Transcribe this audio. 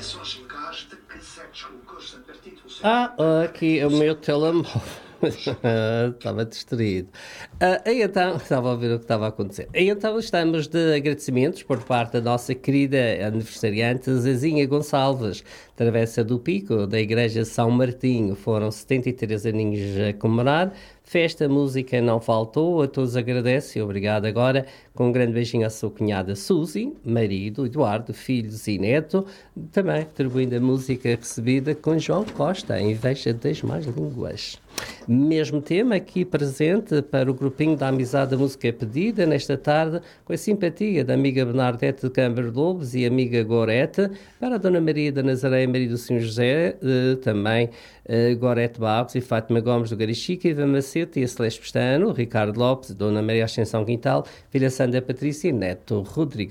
Aqui o meu telemóvel. Estava distraído. Então, estava a ver o que estava a acontecer. Então, estamos de agradecimentos por parte da nossa querida aniversariante Zezinha Gonçalves, Travessa do Pico, da Igreja São Martinho. Foram 73 aninhos a comemorar. Festa, música não faltou, a todos agradece e obrigado agora, com um grande beijinho à sua cunhada Suzy, marido, Eduardo, filhos e neto, também atribuindo a música recebida com João Costa, a inveja das más línguas. Mesmo tema aqui presente para o grupinho da Amizade da Música Pedida, nesta tarde, com a simpatia da amiga Bernadette de Câmara Lobos e amiga Gorete, para a Dona Maria da Nazaré e Maria do Senhor José, também Gorete Barros e Fátima Gomes do Garichica, Iva Macete e a Celeste Pestano, Ricardo Lopes, Dona Maria Ascensão Quintal, Filha Sandra Patrícia e Neto Rodrigues.